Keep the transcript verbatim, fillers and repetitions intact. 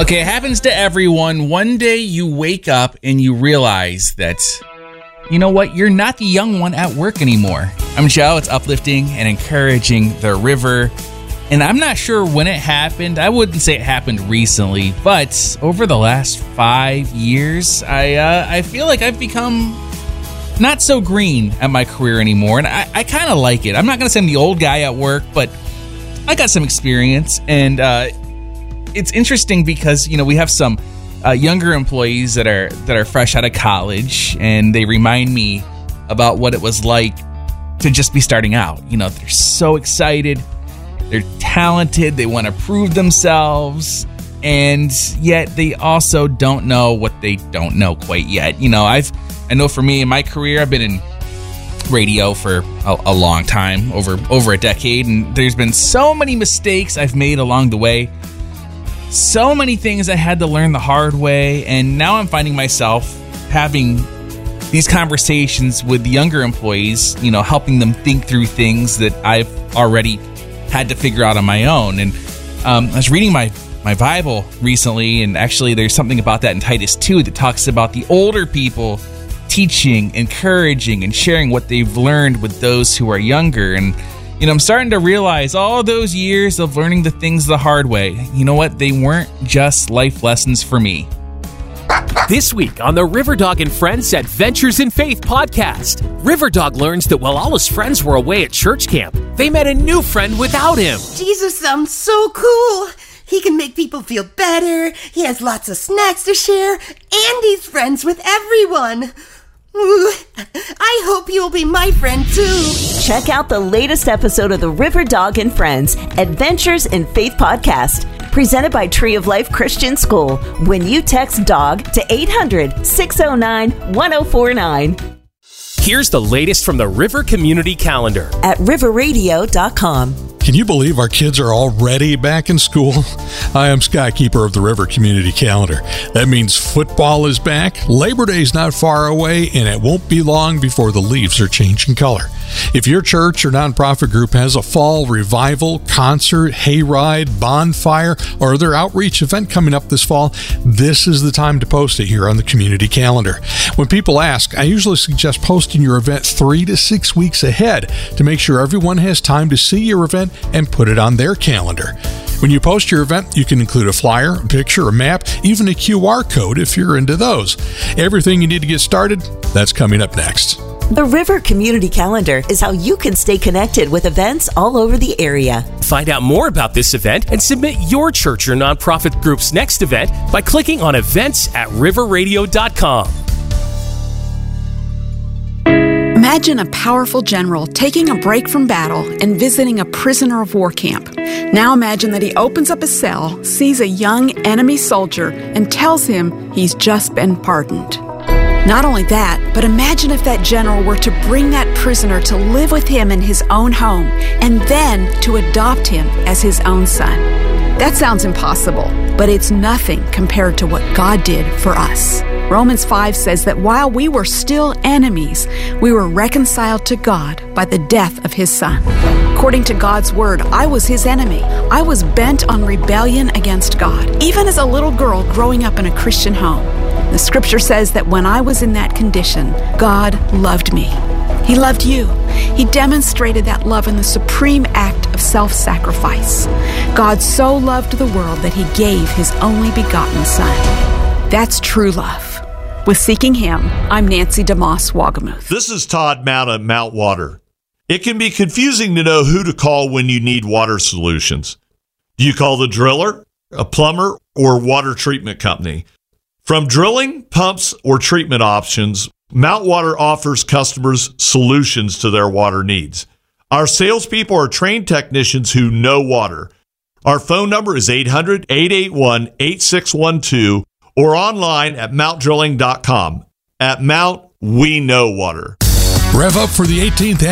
Okay, it happens to everyone. One day you wake up and you realize that, you know what, you're not the young one at work anymore. I'm Joe. It's uplifting and encouraging the river. And I'm not sure when it happened. I wouldn't say it happened recently, but over the last five years, I uh, I feel like I've become not so green at my career anymore. And I, I kind of like it. I'm not going to say I'm the old guy at work, but I got some experience. And uh, it's interesting because, you know, we have some uh, younger employees that are that are fresh out of college, and they remind me about what it was like to just be starting out. You know, they're so excited. They're talented, they want to prove themselves, and yet they also don't know what they don't know quite yet. You know, I've I know for me in my career, I've been in radio for a, a long time, over over a decade, and there's been so many mistakes I've made along the way. So many things I had to learn the hard way, and now I'm finding myself having these conversations with younger employees, you know, helping them think through things that I've already had to figure out on my own. And um, I was reading my, my Bible recently, and actually there's something about that in Titus two that talks about the older people teaching, encouraging, and sharing what they've learned with those who are younger. And, you know, I'm starting to realize all those years of learning the things the hard way, you know what, they weren't just life lessons for me. This week on the Riverdog and Friends Adventures in Faith podcast, Riverdog learns that while all his friends were away at church camp, they met a new friend without him. Jesus sounds so cool. He can make people feel better. He has lots of snacks to share, and he's friends with everyone. Ooh, I hope you'll be my friend too. Check out the latest episode of the Riverdog and Friends Adventures in Faith podcast, presented by Tree of Life Christian School, when you text DOG to eight hundred, six oh nine, one oh four nine. Here's the latest from the River Community Calendar at river radio dot com. Can you believe our kids are already back in school? I am Scott, keeper of the River Community Calendar. That means football is back, Labor Day is not far away, and it won't be long before the leaves are changing color. If your church or nonprofit group has a fall revival, concert, hayride, bonfire, or other outreach event coming up this fall, this is the time to post it here on the community calendar. When people ask, I usually suggest posting your event three to six weeks ahead to make sure everyone has time to see your event and put it on their calendar. When you post your event, you can include a flyer, a picture, a map, even a Q R code if you're into those. Everything you need to get started, that's coming up next. The River Community Calendar is how you can stay connected with events all over the area. Find out more about this event and submit your church or nonprofit group's next event by clicking on events at river radio dot com. Imagine a powerful general taking a break from battle and visiting a prisoner of war camp. Now imagine that he opens up a cell, sees a young enemy soldier, and tells him he's just been pardoned. Not only that, but imagine if that general were to bring that prisoner to live with him in his own home, and then to adopt him as his own son. That sounds impossible, but it's nothing compared to what God did for us. Romans five says that while we were still enemies, we were reconciled to God by the death of his Son. According to God's word, I was his enemy. I was bent on rebellion against God, even as a little girl growing up in a Christian home. The scripture says that when I was in that condition, God loved me. He loved you. He demonstrated that love in the supreme act of self-sacrifice. God so loved the world that he gave his only begotten Son. That's true love. With Seeking Him, I'm Nancy DeMoss Wagamuth. This is Todd Mount at Mount Water. It can be confusing to know who to call when you need water solutions. Do you call the driller, a plumber, or water treatment company? From drilling, pumps, or treatment options, Mount Water offers customers solutions to their water needs. Our salespeople are trained technicians who know water. Our phone number is eight hundred, eight eight one, eight six one two or online at mount drilling dot com. At Mount, we know water. Rev up for the eighteenth